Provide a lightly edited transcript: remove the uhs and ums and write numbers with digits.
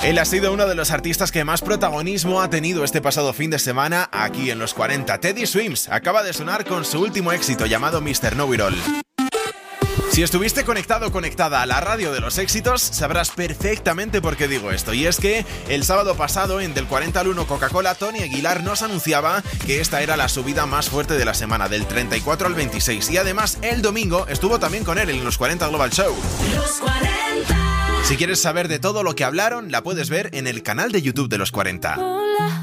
Él ha sido uno de los artistas que más protagonismo ha tenido este pasado fin de semana aquí en los 40. Teddy Swims acaba de sonar con su último éxito llamado Mr. Know-It-All. Si estuviste conectado o conectada a la radio de los éxitos, sabrás perfectamente por qué digo esto. Y es que el sábado pasado, en Del 40 al 1 Coca-Cola, Tony Aguilar nos anunciaba que esta era la subida más fuerte de la semana, del 34 al 26. Y además, el domingo estuvo también con él en los 40 Global Show. Los 40. Si quieres saber de todo lo que hablaron, la puedes ver en el canal de YouTube de los 40. Hola,